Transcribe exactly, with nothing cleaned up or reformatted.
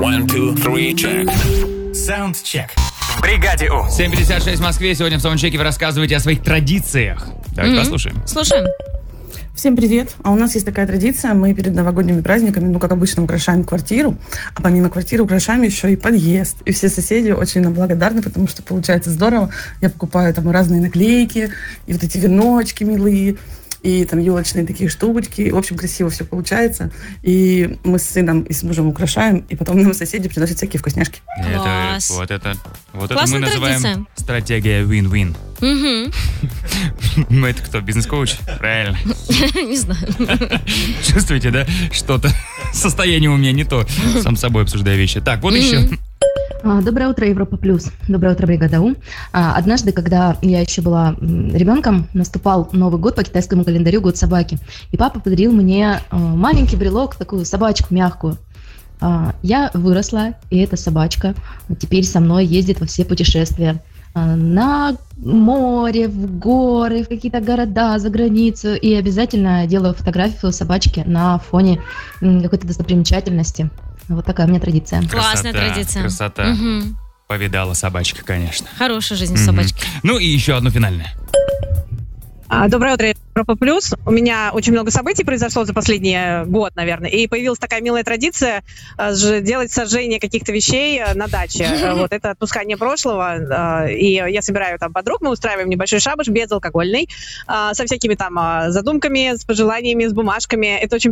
One, two, three, check. Soundcheck. В бригаде У. семь пятьдесят шесть в Москве. Сегодня в саундчеке вы рассказываете о своих традициях. Давайте mm-hmm. послушаем. Слушаем. Всем привет! А у нас есть такая традиция, мы перед новогодними праздниками, ну, как обычно, украшаем квартиру, а помимо квартиры украшаем еще и подъезд. И все соседи очень нам благодарны, потому что получается здорово. Я покупаю там разные наклейки, и вот эти веночки милые, и там елочные такие штучки. В общем, красиво все получается. И мы с сыном и с мужем украшаем, и потом нам соседи приносят всякие вкусняшки. Это, вот это, вот это мы называем традиция. Стратегия win-win. Угу. Мы это кто, бизнес-коуч? Правильно. Не знаю. Чувствуете, да? Что-то состояние у меня не то. Сам собой обсуждаю вещи. Так, вот еще. Доброе утро, Европа Плюс. Доброе утро, бригада У. Однажды, когда я еще была ребенком, наступал Новый год по китайскому календарю, год собаки. И папа подарил мне маленький брелок, такую собачку мягкую. Я выросла, и эта собачка теперь со мной ездит во все путешествия. На море, в горы, в какие-то города, за границу. И обязательно делаю фотографию собачки на фоне какой-то достопримечательности. Вот такая у меня традиция. Классная Красота, традиция. Красота. Угу. Повидала собачка, конечно. Хорошая жизнь у Мгм. собачки. Ну и еще одно финальное. Доброе утро, Европа Плюс. У меня очень много событий произошло за последний год, наверное, и появилась такая милая традиция э, делать сожжение каких-то вещей э, на даче. Э, Вот это отпускание прошлого, э, и я собираю там подруг, мы устраиваем небольшой шабаш безалкогольный, э, со всякими там э, задумками, с пожеланиями, с бумажками. Это очень